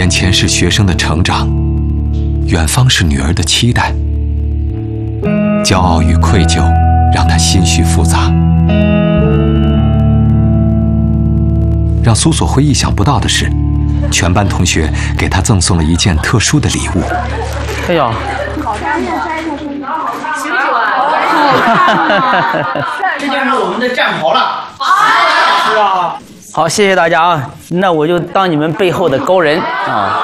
眼前是学生的成长，远方是女儿的期待，骄傲与愧疚让他心绪复杂。让苏所辉意想不到的是，全班同学给他赠送了一件特殊的礼物。 哎呀， 这就是我们的战袍了。 是啊。好，谢谢大家啊，那我就当你们背后的高人啊。